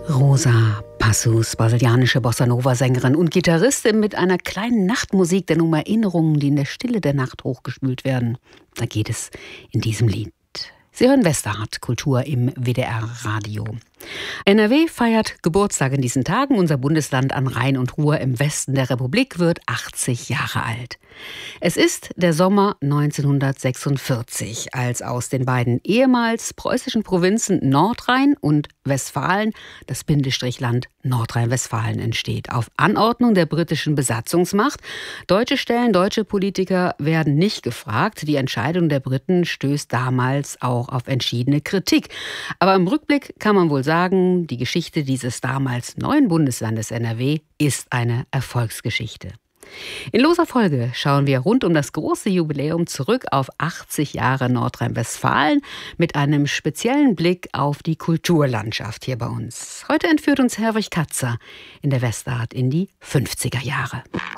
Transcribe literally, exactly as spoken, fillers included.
Rosa Passus, brasilianische Bossa-Nova-Sängerin und Gitarristin mit einer kleinen Nachtmusik, denn um Erinnerungen, die in der Stille der Nacht hochgespült werden. Da geht es in diesem Lied. Sie hören Westerhard, Kultur im W D R-Radio. N R W feiert Geburtstag in diesen Tagen. Unser Bundesland an Rhein und Ruhr im Westen der Republik wird achtzig Jahre alt. Es ist der Sommer neunzehnhundertsechsundvierzig, als aus den beiden ehemals preußischen Provinzen Nordrhein und Westfalen das Bindestrichland Nordrhein-Westfalen entsteht. Auf Anordnung der britischen Besatzungsmacht. Deutsche Stellen, deutsche Politiker werden nicht gefragt. Die Entscheidung der Briten stößt damals auch auf entschiedene Kritik. Aber im Rückblick kann man wohl sagen, die Geschichte dieses damals neuen Bundeslandes N R W ist eine Erfolgsgeschichte. In loser Folge schauen wir rund um das große Jubiläum zurück auf achtzig Jahre Nordrhein-Westfalen mit einem speziellen Blick auf die Kulturlandschaft hier bei uns. Heute entführt uns Herwig Katzer in der Westerhard in die fünfziger Jahre.